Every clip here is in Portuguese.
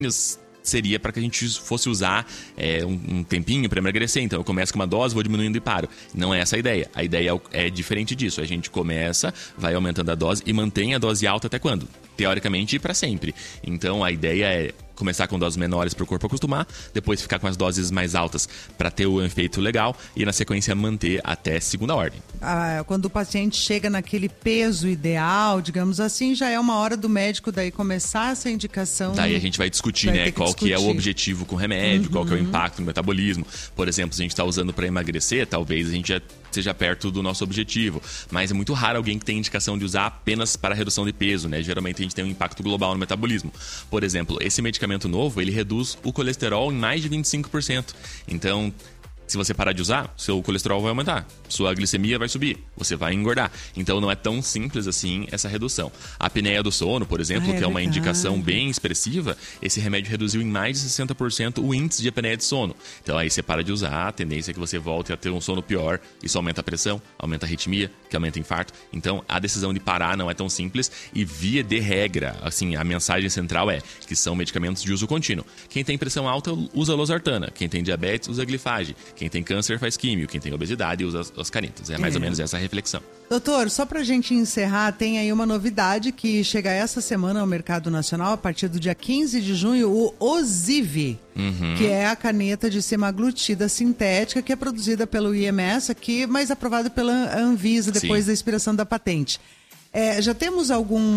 seria para que a gente fosse usar um tempinho para emagrecer. Então eu começo com uma dose, vou diminuindo e paro. Não é essa a ideia. A ideia é diferente disso. A gente começa, vai aumentando a dose e mantém a dose alta até quando? Teoricamente, para sempre. Então a ideia é começar com doses menores para o corpo acostumar, depois ficar com as doses mais altas para ter o efeito legal e na sequência manter até segunda ordem. Quando o paciente chega naquele peso ideal, digamos assim, já é uma hora do médico daí começar essa indicação. Daí a gente vai discutir, né, qual que é o objetivo com o remédio, qual que é o impacto no metabolismo. Por exemplo, se a gente está usando para emagrecer, talvez a gente já seja perto do nosso objetivo. Mas é muito raro alguém que tem indicação de usar apenas para redução de peso, né? Geralmente a gente tem um impacto global no metabolismo. Por exemplo, esse medicamento novo, ele reduz o colesterol em mais de 25%. Então, se você parar de usar, seu colesterol vai aumentar, sua glicemia vai subir, você vai engordar. Então não é tão simples assim essa redução. A apneia do sono, por exemplo, que é uma indicação bem expressiva, esse remédio reduziu em mais de 60% o índice de apneia de sono. Então aí você para de usar, a tendência é que você volte a ter um sono pior. Isso aumenta a pressão, aumenta a arritmia, que aumenta o infarto. Então a decisão de parar não é tão simples e via de regra, assim, a mensagem central é que são medicamentos de uso contínuo. Quem tem pressão alta usa losartana, quem tem diabetes usa glifage, quem tem câncer faz químio, quem tem obesidade usa as canetas. É mais ou menos essa a reflexão. Doutor, só pra gente encerrar, tem aí uma novidade que chega essa semana ao mercado nacional, a partir do dia 15 de junho, o Ozivy, que é a caneta de semaglutida sintética que é produzida pelo IMS aqui, mas aprovada pela Anvisa depois da expiração da patente. Já temos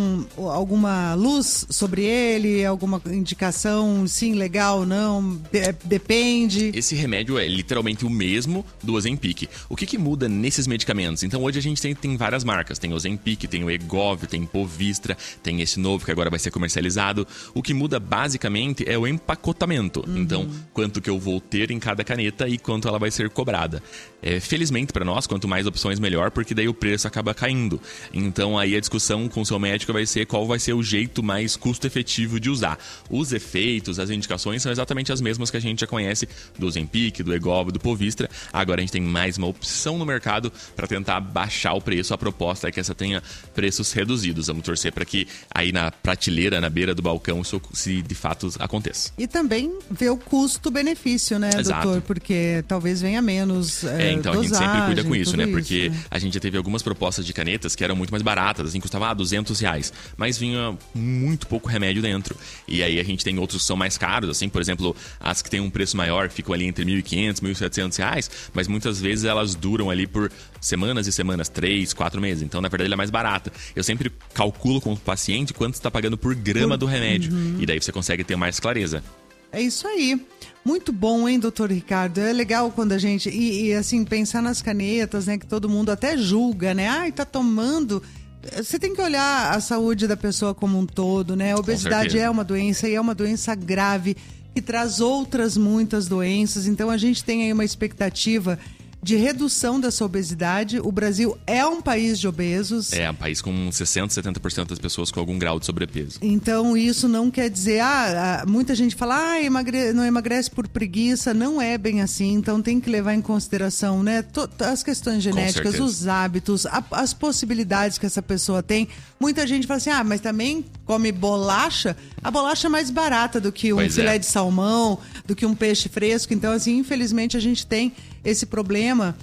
alguma luz sobre ele? Alguma indicação? Sim, legal, não? Depende? Esse remédio é literalmente o mesmo do Ozempic. O que muda nesses medicamentos? Então hoje a gente tem várias marcas. Tem o Ozempic, tem o Wegovy, tem Povystra, tem esse novo que agora vai ser comercializado. O que muda basicamente é o empacotamento. Então, quanto que eu vou ter em cada caneta e quanto ela vai ser cobrada. Felizmente para nós, quanto mais opções melhor, porque daí o preço acaba caindo. Então aí a discussão com o seu médico vai ser qual vai ser o jeito mais custo-efetivo de usar. Os efeitos, as indicações são exatamente as mesmas que a gente já conhece do Ozempic, do Wegovy, do Povystra. Agora a gente tem mais uma opção no mercado para tentar baixar o preço. A proposta é que essa tenha preços reduzidos. Vamos torcer para que aí na prateleira, na beira do balcão, isso se de fato aconteça. E também ver o custo-benefício, né, Exato. doutor? Porque talvez venha menos então dosagem, a gente sempre cuida com isso, né? isso, Porque a gente já teve algumas propostas de canetas que eram muito mais baratas, assim, custava R$200, mas vinha muito pouco remédio dentro. E aí a gente tem outros que são mais caros, assim, por exemplo, as que têm um preço maior ficam ali entre R$1.500, R$1.700, mas muitas vezes elas duram ali por semanas e semanas, 3, 4 meses. Então, na verdade, ela é mais barata. Eu sempre calculo com o paciente quanto está pagando por grama do remédio. E daí você consegue ter mais clareza. É isso aí. Muito bom, hein, doutor Ricardo? É legal quando a gente... E assim, pensar nas canetas, né? Que todo mundo até julga, né? Ai, tá tomando... Você tem que olhar a saúde da pessoa como um todo, né? A obesidade é uma doença e é uma doença grave que traz outras muitas doenças. Então, a gente tem aí uma expectativa de redução dessa obesidade. O Brasil é um país de obesos. É um país com 60%, 70% das pessoas com algum grau de sobrepeso. Então, isso não quer dizer... muita gente fala, não emagrece por preguiça. Não é bem assim. Então, tem que levar em consideração, né, as questões genéticas, os hábitos, as possibilidades que essa pessoa tem. Muita gente fala assim, mas também come bolacha. A bolacha é mais barata do que um filé de salmão, do que um peixe fresco. Então, assim, infelizmente, a gente tem esse problema.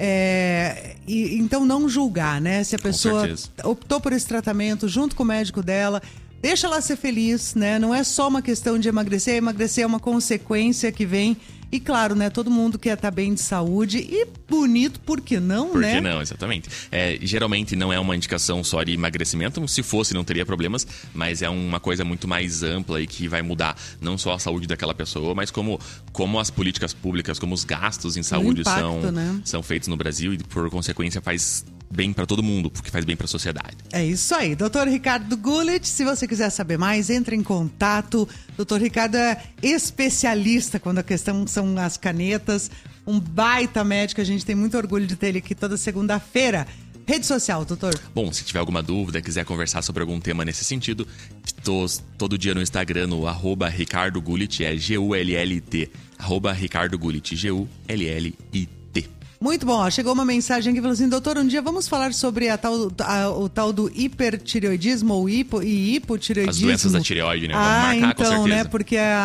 Então não julgar, né? Se a pessoa optou por esse tratamento junto com o médico dela, deixa ela ser feliz, né? Não é só uma questão de emagrecer. Emagrecer é uma consequência que vem. E claro, né? Todo mundo quer estar bem de saúde e bonito, por que não, né? Por que não, exatamente. Geralmente não é uma indicação só de emagrecimento. Se fosse, não teria problemas. Mas é uma coisa muito mais ampla e que vai mudar não só a saúde daquela pessoa, mas como as políticas públicas, como os gastos em saúde são feitos no Brasil e, por consequência, faz bem para todo mundo, porque faz bem para a sociedade. É isso aí. Dr. Ricardo Gullit, se você quiser saber mais, entre em contato. Dr. Ricardo é especialista quando a questão são as canetas. Um baita médico, a gente tem muito orgulho de ter ele aqui toda segunda-feira. Rede social, doutor? Bom, se tiver alguma dúvida, quiser conversar sobre algum tema nesse sentido, estou todo dia no Instagram, no @RicardoGullit, Gullt, @RicardoGullit, Gullit. Muito bom, ó, chegou uma mensagem aqui falando assim, doutor, um dia vamos falar sobre o tal do hipertireoidismo ou hipotireoidismo. As doenças da tireoide, né? Vamos marcar, então, com certeza. Né? Porque